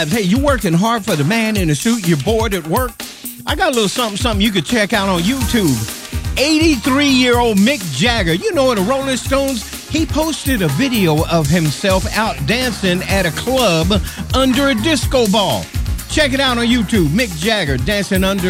Hey, you working hard for the man in the suit, you're bored at work? I got a little something you could check out on YouTube. 83-year-old Mick Jagger, you know the Rolling Stones, he posted a video of himself out dancing at a club under a disco ball. Check it out on YouTube, Mick Jagger dancing under